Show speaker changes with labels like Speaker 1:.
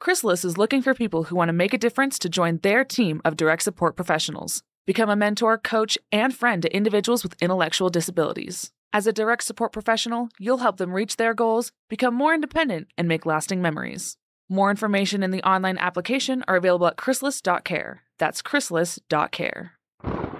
Speaker 1: Chrysalis is looking for people who want to make a difference to join their team of direct support professionals. Become a mentor, coach, and friend to individuals with intellectual disabilities. As a direct support professional, you'll help them reach their goals, become more independent, and make lasting memories. More information and the online application are available at chrysalis.care. That's chrysalis.care.